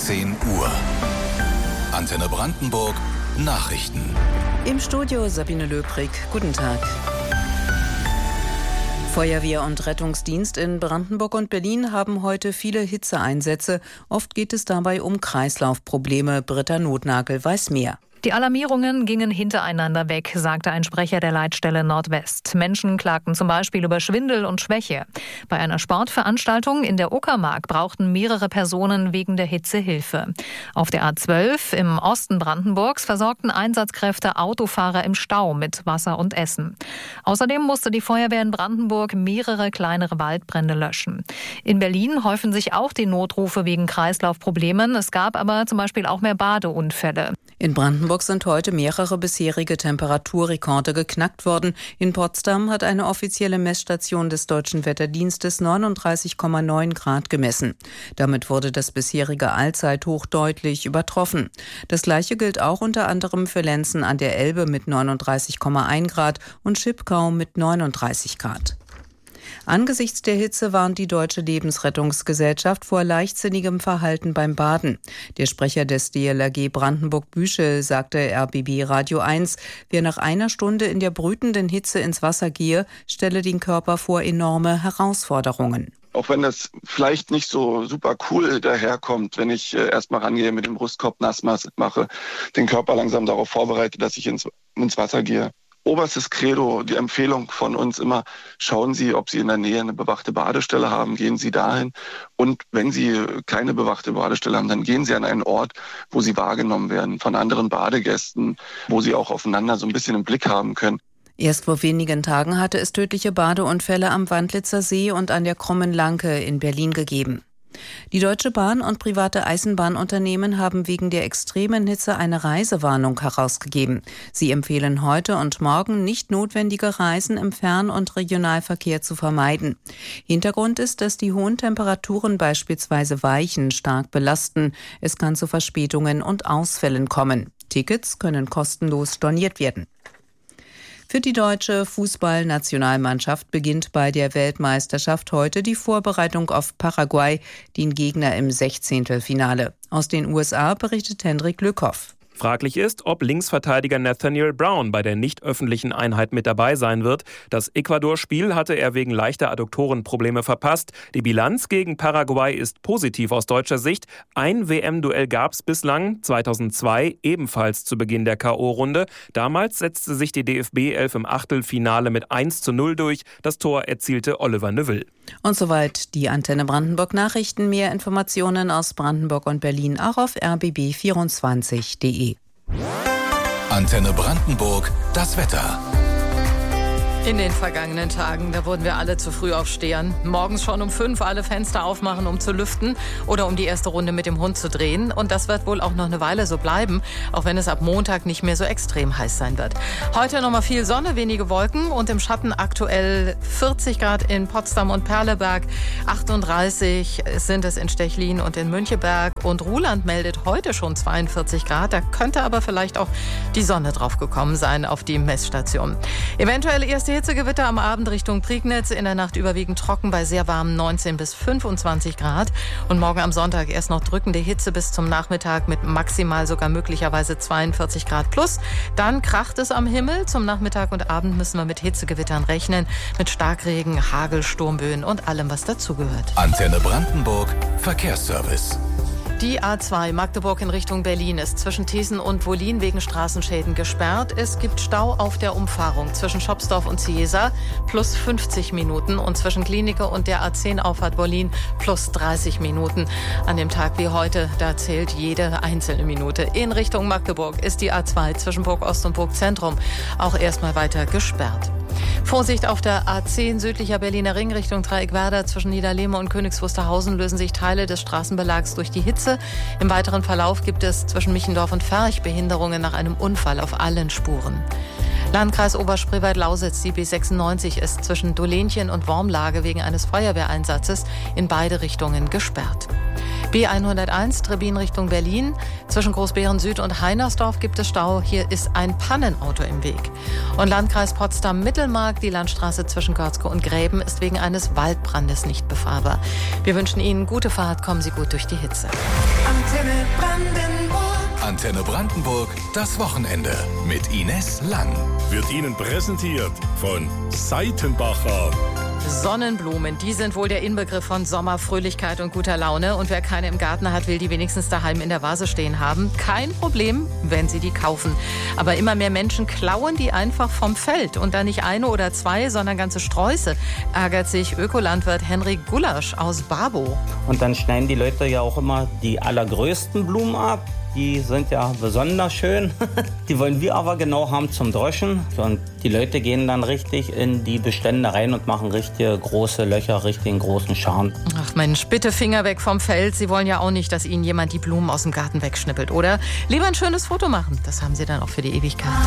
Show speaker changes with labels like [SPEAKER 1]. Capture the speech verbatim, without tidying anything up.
[SPEAKER 1] zehn Uhr. Antenne Brandenburg Nachrichten.
[SPEAKER 2] Im Studio Sabine Löbrig. Guten Tag. Feuerwehr und Rettungsdienst in Brandenburg und Berlin haben heute viele Hitzeeinsätze. Oft geht es dabei um Kreislaufprobleme. Britta Nothnagel weiß mehr.
[SPEAKER 3] Die Alarmierungen gingen hintereinander weg, sagte ein Sprecher der Leitstelle Nordwest. Menschen klagten zum Beispiel über Schwindel und Schwäche. Bei einer Sportveranstaltung in der Uckermark brauchten mehrere Personen wegen der Hitze Hilfe. Auf der A zwölf im Osten Brandenburgs versorgten Einsatzkräfte Autofahrer im Stau mit Wasser und Essen. Außerdem musste die Feuerwehr in Brandenburg mehrere kleinere Waldbrände löschen. In Berlin häufen sich auch die Notrufe wegen Kreislaufproblemen. Es gab aber zum Beispiel auch mehr Badeunfälle.
[SPEAKER 2] In Brandenburg sind heute mehrere bisherige Temperaturrekorde geknackt worden. In Potsdam hat eine offizielle Messstation des Deutschen Wetterdienstes neununddreißig Komma neun Grad gemessen. Damit wurde das bisherige Allzeithoch deutlich übertroffen. Das Gleiche gilt auch unter anderem für Lenzen an der Elbe mit neununddreißig Komma eins Grad und Schipkau mit neununddreißig Grad. Angesichts der Hitze warnt die Deutsche Lebensrettungsgesellschaft vor leichtsinnigem Verhalten beim Baden. Der Sprecher des D L R G Brandenburg-Büchel sagte R B B Radio eins, wer nach einer Stunde in der brütenden Hitze ins Wasser gehe, stelle den Körper vor enorme Herausforderungen.
[SPEAKER 4] Auch wenn das vielleicht nicht so super cool daherkommt, wenn ich äh, erstmal rangehe, mit dem Brustkorb nass mache, den Körper langsam darauf vorbereite, dass ich ins, ins Wasser gehe. Oberstes Credo, die Empfehlung von uns immer, schauen Sie, ob Sie in der Nähe eine bewachte Badestelle haben, gehen Sie dahin. Und wenn Sie keine bewachte Badestelle haben, dann gehen Sie an einen Ort, wo Sie wahrgenommen werden von anderen Badegästen, wo Sie auch aufeinander so ein bisschen im Blick haben können.
[SPEAKER 2] Erst vor wenigen Tagen hatte es tödliche Badeunfälle am Wandlitzer See und an der Krummen Lanke in Berlin gegeben. Die Deutsche Bahn und private Eisenbahnunternehmen haben wegen der extremen Hitze eine Reisewarnung herausgegeben. Sie empfehlen heute und morgen nicht notwendige Reisen im Fern- und Regionalverkehr zu vermeiden. Hintergrund ist, dass die hohen Temperaturen beispielsweise Weichen stark belasten. Es kann zu Verspätungen und Ausfällen kommen. Tickets können kostenlos storniert werden. Für die deutsche Fußballnationalmannschaft beginnt bei der Weltmeisterschaft heute die Vorbereitung auf Paraguay, den Gegner im Sechzehntelfinale. Aus den U S A berichtet Hendrik Lückhoff.
[SPEAKER 5] Fraglich ist, ob Linksverteidiger Nathaniel Brown bei der nicht öffentlichen Einheit mit dabei sein wird. Das Ecuador-Spiel hatte er wegen leichter Adduktorenprobleme verpasst. Die Bilanz gegen Paraguay ist positiv aus deutscher Sicht. Ein W M-Duell gab es bislang, zweitausendzwei, ebenfalls zu Beginn der K O-Runde. Damals setzte sich die D F B elf im Achtelfinale mit eins zu null durch. Das Tor erzielte Oliver Neuville.
[SPEAKER 2] Und soweit die Antenne Brandenburg Nachrichten. Mehr Informationen aus Brandenburg und Berlin auch auf r b b vierundzwanzig punkt d e.
[SPEAKER 1] Antenne Brandenburg, das Wetter.
[SPEAKER 6] In den vergangenen Tagen, da wurden wir alle zu früh aufstehen. Morgens schon um fünf alle Fenster aufmachen, um zu lüften oder um die erste Runde mit dem Hund zu drehen. Und das wird wohl auch noch eine Weile so bleiben, auch wenn es ab Montag nicht mehr so extrem heiß sein wird. Heute nochmal viel Sonne, wenige Wolken und im Schatten aktuell vierzig Grad in Potsdam und Perleberg, achtunddreißig sind es in Stechlin und in Müncheberg. Und Ruhland meldet heute schon zweiundvierzig Grad. Da könnte aber vielleicht auch die Sonne drauf gekommen sein auf die Messstation. Eventuell erste Hitzegewitter am Abend Richtung Prignitz, in der Nacht überwiegend trocken bei sehr warmen neunzehn bis fünfundzwanzig Grad. Und morgen am Sonntag erst noch drückende Hitze bis zum Nachmittag mit maximal sogar möglicherweise zweiundvierzig Grad plus. Dann kracht es am Himmel. Zum Nachmittag und Abend müssen wir mit Hitzegewittern rechnen, mit Starkregen, Hagel, Sturmböen und allem, was dazugehört.
[SPEAKER 1] Antenne Brandenburg, Verkehrsservice.
[SPEAKER 6] Die A zwei Magdeburg in Richtung Berlin ist zwischen Thesen und Wollin wegen Straßenschäden gesperrt. Es gibt Stau auf der Umfahrung zwischen Schopsdorf und Ciesa plus fünfzig Minuten und zwischen Klinike und der A zehn Auffahrt Wollin plus dreißig Minuten. An dem Tag wie heute, da zählt jede einzelne Minute. In Richtung Magdeburg ist die A zwei zwischen Burg Ost und Burg Zentrum auch erstmal weiter gesperrt. Vorsicht auf der A zehn südlicher Berliner Ring Richtung Dreieckwerder. Zwischen Niederlehme und Königs Wusterhausen lösen sich Teile des Straßenbelags durch die Hitze. Im weiteren Verlauf gibt es zwischen Michendorf und Ferch Behinderungen nach einem Unfall auf allen Spuren. Landkreis Oberspreewald-Lausitz, die B sechsundneunzig ist zwischen Dolenchen und Wormlage wegen eines Feuerwehreinsatzes in beide Richtungen gesperrt. B hunderteins Trebin Richtung Berlin Zwischen Großbeeren Süd und Heinersdorf gibt es Stau. Hier ist ein Pannenauto im Weg. Und Landkreis Potsdam-Mittelmark, die Landstraße zwischen Görzke und Gräben, ist wegen eines Waldbrandes nicht befahrbar. Wir wünschen Ihnen gute Fahrt, kommen Sie gut durch die Hitze.
[SPEAKER 1] Antenne Brandenburg. Antenne Brandenburg, das Wochenende mit Ines Lang.
[SPEAKER 7] Wird Ihnen präsentiert von Seitenbacher.
[SPEAKER 6] Sonnenblumen, die sind wohl der Inbegriff von Sommer, Fröhlichkeit und guter Laune. Und wer keine im Garten hat, will die wenigstens daheim in der Vase stehen haben. Kein Problem, wenn Sie die kaufen. Aber immer mehr Menschen klauen die einfach vom Feld. Und da nicht eine oder zwei, sondern ganze Sträuße, ärgert sich Ökolandwirt Henrik Gulasch aus Barbow.
[SPEAKER 8] Und dann schneiden die Leute ja auch immer die allergrößten Blumen ab. Die sind ja besonders schön. Die wollen wir aber genau haben zum Dröschen. Und die Leute gehen dann richtig in die Bestände rein und machen richtige große Löcher, richtigen großen Scharen.
[SPEAKER 6] Ach Mensch, bitte Finger weg vom Feld. Sie wollen ja auch nicht, dass Ihnen jemand die Blumen aus dem Garten wegschnippelt, oder? Lieber ein schönes Foto machen. Das haben Sie dann auch für die Ewigkeit.